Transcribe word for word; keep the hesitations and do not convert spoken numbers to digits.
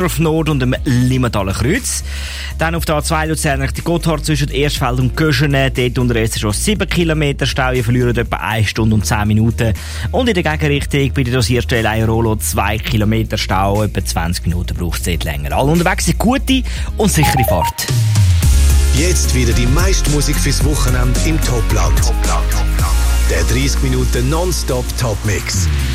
Burgdorf Nord und dem Limmentaler Kreuz. Dann auf der A zwei Luzern Richtung Gotthard zwischen Erstfeld und Göschenen. Dort unterdessen schon sieben Kilometer Stau. Ihr verliert etwa eine Stunde und zehn Minuten. Und in der Gegenrichtung bei der Dosierstelle Airolo zwei Kilometer Stau. Etwa zwanzig Minuten braucht es dort länger. Alle unterwegs sind gute und sichere Fahrt. Jetzt wieder die meiste Musik fürs Wochenende im Topland. Topland. Der dreißig Minuten Nonstop Top Mix.